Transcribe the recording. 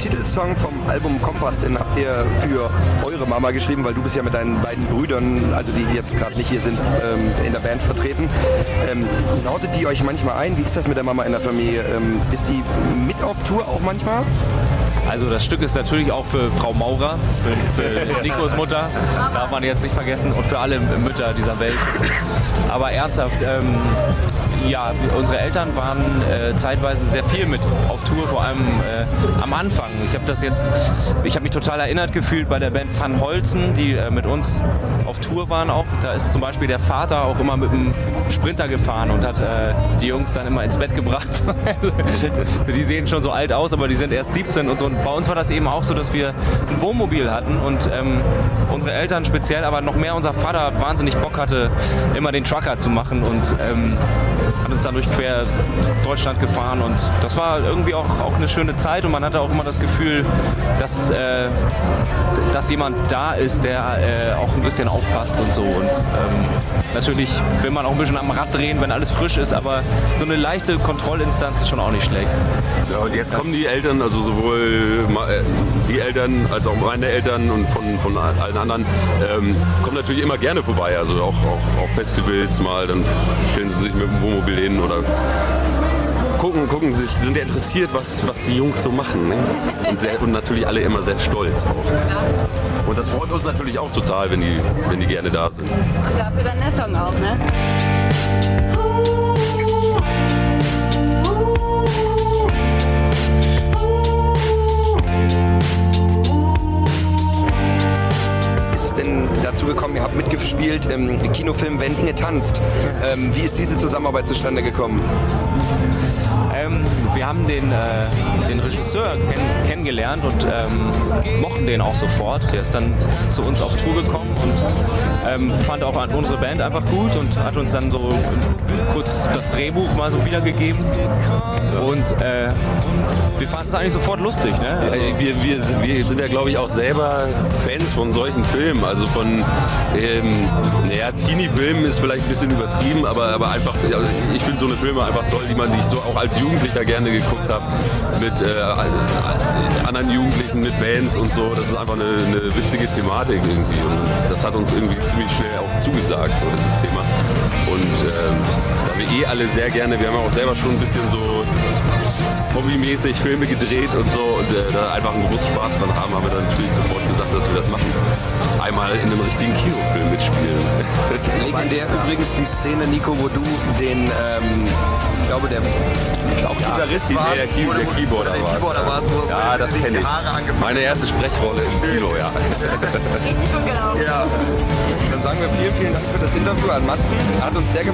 Titelsong vom Album Kompass, den habt ihr für eure Mama geschrieben, weil du bist ja mit deinen beiden Brüdern, also die jetzt gerade nicht hier sind, in der Band vertreten. Nordet die euch manchmal ein? Wie ist das mit der Mama in der Familie? Ist die mit auf Tour auch manchmal? Also das Stück ist natürlich auch für Frau Maurer, für Nikos Mutter, darf man jetzt nicht vergessen, und für alle Mütter dieser Welt. Aber ernsthaft, ja, unsere Eltern waren zeitweise sehr viel mit auf Tour, vor allem am Anfang. Ich habe mich total erinnert gefühlt bei der Band Van Holzen, die mit uns auf Tour waren auch. Da ist zum Beispiel der Vater auch immer mit dem Sprinter gefahren und hat die Jungs dann immer ins Bett gebracht. Die sehen schon so alt aus, aber die sind erst 17 und so. Und bei uns war das eben auch so, dass wir ein Wohnmobil hatten und unsere Eltern speziell, aber noch mehr unser Vater wahnsinnig Bock hatte, immer den Trucker zu machen und hat uns dann durch quer Deutschland gefahren und das war irgendwie auch eine schöne Zeit und man hatte auch immer das Gefühl, dass jemand da ist, der auch ein bisschen aufpasst und so und natürlich will man auch ein bisschen am Rad drehen, wenn alles frisch ist, aber so eine leichte Kontrollinstanz ist schon auch nicht schlecht. Ja, und jetzt kommen die Eltern, also sowohl die Eltern als auch meine Eltern und von allen anderen, kommen natürlich immer gerne vorbei, also auch auf Festivals mal, dann stellen sie sich mit dem Wohnmobil hin oder gucken sich, sind interessiert, was die Jungs so machen. Ne? Und natürlich alle immer sehr stolz auch. Und das freut uns natürlich auch total, wenn die gerne da sind. Und dafür dann der Song auch, ne? Ist es denn dazu gekommen, ihr habt mitgespielt im Kinofilm Wenn Inge tanzt. Wie ist diese Zusammenarbeit zustande gekommen? Wir haben den Regisseur kennengelernt und mochten den auch sofort. Der ist dann zu uns auf Tour gekommen und fand auch unsere Band einfach gut und hat uns dann so kurz das Drehbuch mal so wiedergegeben. Und wir fanden es eigentlich sofort lustig. Ne? Wir sind ja, glaube ich, auch selber Fans von solchen Filmen. Also von Teenie-Filmen ist vielleicht ein bisschen übertrieben, aber einfach, ich finde so eine Filme einfach toll, die ich so auch als Jugendlicher gerne geguckt habe, mit anderen Jugendlichen, mit Bands und so. Das ist einfach eine witzige Thematik irgendwie und das hat uns irgendwie ziemlich schnell auch zugesagt, so dieses Thema. Und da wir alle sehr gerne, wir haben ja auch selber schon ein bisschen so hobbymäßig Filme gedreht und so und da einfach einen großen Spaß dran haben wir dann natürlich sofort gesagt, dass wir das machen. Einmal in einem richtigen Kinofilm mitspielen. Legendär übrigens die Szene, Nico, wo du den, ich glaube, der Gitarrist warst. Der Keyboarder warst. Ja, das kenne ich. Meine erste Sprechrolle im Kino, ja. Richtig gut gelaufen. Ja. Dann sagen wir vielen Dank für das Interview an Matzen. Hat uns sehr gefallen.